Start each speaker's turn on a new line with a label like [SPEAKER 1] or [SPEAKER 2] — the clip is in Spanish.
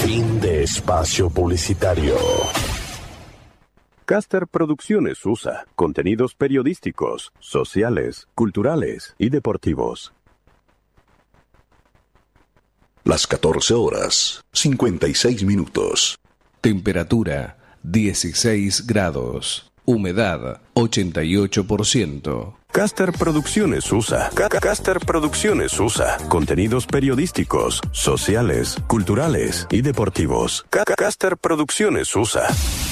[SPEAKER 1] Fin de espacio publicitario.
[SPEAKER 2] Caster Producciones USA. Contenidos periodísticos, sociales, culturales y deportivos.
[SPEAKER 3] Las 14 horas, 56 minutos.
[SPEAKER 4] Temperatura, 16 grados. Humedad, 88%.
[SPEAKER 2] Caster Producciones USA. Caster Producciones USA. Contenidos periodísticos, sociales, culturales y deportivos. Caster Producciones USA.